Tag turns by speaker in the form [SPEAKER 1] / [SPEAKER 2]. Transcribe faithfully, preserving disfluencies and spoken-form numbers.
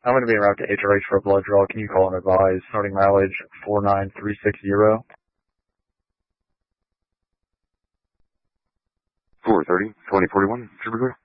[SPEAKER 1] I'm going to be en route to H R H for a blood draw. Can you call and advise? Starting mileage four nine three six zero.
[SPEAKER 2] four thirty, twenty forty-one, super clear.